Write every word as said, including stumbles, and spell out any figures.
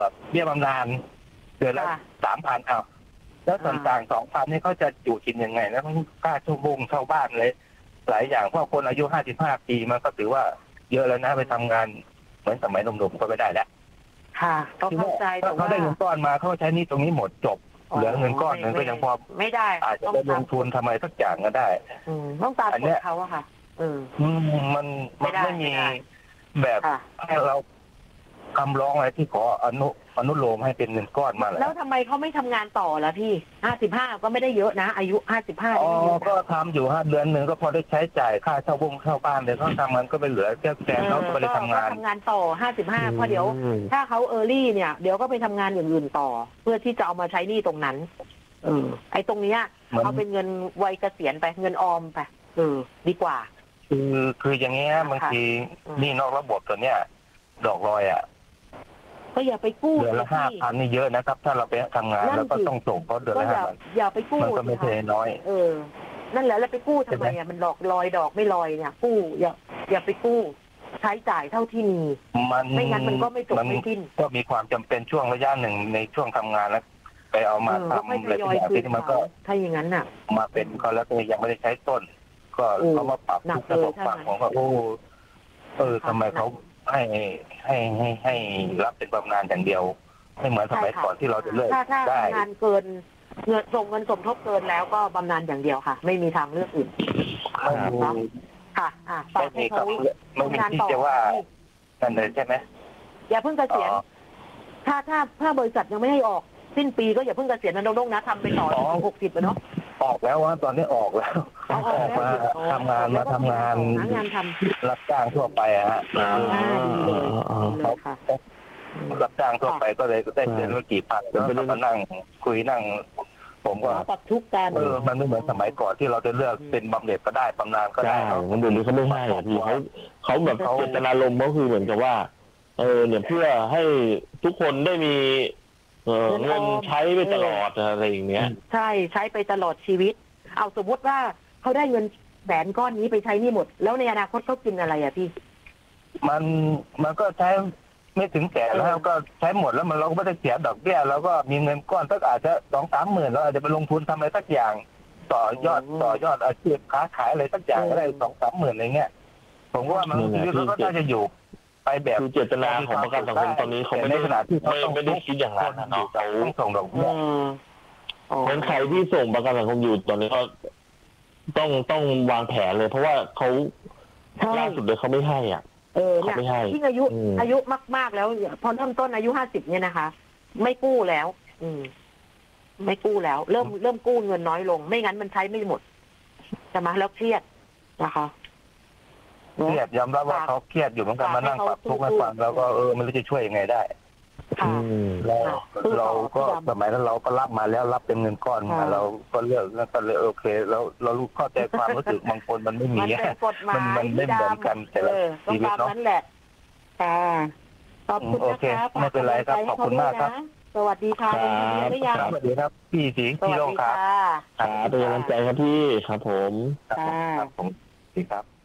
แบบเบี้ยบำนาญเดือนละสามพันเอาแล้วส่วนต่างสองพันนี่เขาจะอยู่กินยังไงแล้วค่าชั่วโมงเช่าบ้านเลยหลายอย่างเพราะคนอายุห้าสิบห้าปีมันก็ถือว่าเยอะแล้วนะไปทำงานเหมือนสมัยหนุ่มๆก็ไม่ได้แล้วค่ะก็เข้าใจแต่ว่าเขาได้เงินก้อนมาเขาใช้นี่ตรงนี้หมดจบเหลือเงินก้อนนึงก็ยังพอไม่ได้อาจจะไปลงทุนทำไมสักอย่างก็ได้ต้องตามกฎเขาอะค่ะเออมันมันไม่มีแบบให้เราคำร้องอะไรที่ขออนุอนุโลมให้เป็นเงินก้อนมาแล้วทำไมเขาไม่ทำงานต่อล่ะพี่ห้าสิบห้าก็ไม่ได้เยอะนะอายุห้าสิบห้าอ๋อก็ทำอยู่ห้าเดือนหนึ่งก็พอได้ใช้จ่ายค่าเช่าบ้งเช่าบ้านเดี๋ยวเขาทำมันก็ไปเหลือแค่แฟนเขาก็ไปทำงานทำงานต่อห้าสิบห้าเพราะเดี๋ยวถ้าเขาเออร์ลี่เนี่ยเดี๋ยวก็ไปทำงานอย่างอื่นต่อ เพื่อที่จะเอามาใช้หนี้ตรงนั้นเออไอ้ตรงเนี้ยเอาเป็นเงินวัยเกษียณไปเงินออมไปเออดีกว่าคือคืออย่างเงี้ยบางทีนี่นอกระบบตัวเนี้ยดอกลอยอ่ะก็อย่าไปกู้เดือนละห้าพันนี่เยอะนะครับถ้าเราไปทำงานแล้วก็ต้องส่งเขาเดือนละห้าพันอย่าไปกู้มันก็ไม่ใช่น้อยเออนั่นแหละแล้วไปกู้ทำไมอ่ะมันดอกลอยดอกไม่ลอยเนี่ยกู้อย่าอย่าไปกู้ใช้จ่ายเท่าที่มีไม่งั้นมันก็ไม่จบไม่สิ้นก็มีความจำเป็นช่วงระยะหนึ่งในช่วงทำงานแล้วไปเอามาทำอะไรที่มันก็ถ้าอย่างนั้นน่ะมาเป็นก็แล้วก็ยังไม่ได้ใช้ต้นก็เขามาปรับทุกระบบฝั่งของเขาโอ้เออทำไมเขาให้ให้ให้ให้รับเป็นบำนาญอย่างเดียวไม่เหมือนสมัยก่อนที่เราจะเลิกได้ถ้างานเกินเงินส่งเงินสมทบเกินแล้วก็บำนาญอย่างเดียวค่ะไม่มีทางเลือกอื่นค่ะอ่าไม่มีครับไม่มีที่จะว่ากันเลยใช่ไหมอย่าเพิ่งเกษียณถ้าถ้าถ้าบริษัทยังไม่ให้ออกสิ้นปีก็อย่าเพิ่งเกษียณนะน้องๆนะทำไปต่อหกสิบเนาะออกแล้วว่าตอนนี้ออกแล้วออกมาทำงานมาทำงานงานทำรับจ้างทั่วไปฮะเขารับจ้างทั่วไปก็เลยได้เดือนละกี่พันแล้วก็มานั่งคุยนั่งผมก็ปรับทุกการเออมันไม่เหมือนสมัยก่อนที่เราจะเลือกเป็นบำเหน็จก็ได้บำนาญก็ได้มันเดี๋ยวนี้เขาไม่ให้พี่เขาเขาแบบเขาเจตนารมณ์ก็คือเหมือนกับว่าเออเนี่ยเพื่อให้ทุกคนได้มีเออเงินใช้ไปตลอดอะไรอย่างเงี้ยใช่ใช้ไปตลอดชีวิตเอาสมมติว่าเขาได้เงินแสนก้อนนี้ไปใช้นี่หมดแล้วในอนาคตเขากินอะไรอ่ะพี่มันมันก็ใช้ไม่ถึงแสนแล้วก็ใช้หมดแล้วมันเราก็ไม่ได้เสียดอกเบี้ยแล้วก็มีเงินก้อนสักอาจจะสองสามหมื่นเราอาจจะไปลงทุนทำอะไรสักอย่างต่อยอดต่อยอดอาชีพค้าขายอะไรสักอย่างก็ได้สองสามหมื่นอะไรเงี้ยผมว่ามันชีวิตก็น่าจะอยู่ไปแบบคือเจตนาของประกันสังคมตอนนี้เขาไม่ได้ขนาดที่เขาไม่ได้คิดอย่างนั้นนะเขาต้องส่งดอกเบี้ยเพราะใครที่ส่งประกันสังคมอยู่ตอนนี้ก็ต้องต้องวางแผนเลยเพราะว่าเขาล่าสุดเลยเขาไม่ให้อ่ะเออเนี่ยที่อายุอายุมากๆแล้วพอเริ่มต้นอายุห้าสิบเนี่ยนะคะไม่กู้แล้ว อืมไม่กู้แล้ว เริ่มเริ่มกู้เงินน้อยลงไม่งั้นมันใช้ไม่หมดจะมาแล้วเครียดนะคะเครียดยอมรับว่าเขาเครียดอยู่เหมือนกันมานั่งปรับทุกข์ให้ฟังแล้วก็เออมันจะช่วยยังไงได้เราเราก็สมัยนั้นเราก็รับมาแล้วรับเป็นเงินก้อนมาเราก็เลือกแล้วก็เลยโอเคแล้วเรารู้เข้าใจความรู้สึกบางคนมันไม่มีมันมันไม่เหมือนกันแต่ละชีวิตเนาะนั่นแหละค่ะขอบคุณนะคะไม่เป็นไรครับขอบคุณมากครับสวัสดีค่ะสวัสดีครับพี่สิงห์พี่โลงครับเป็นกำลังใจครับพี่ครับผมครับผมดีครับ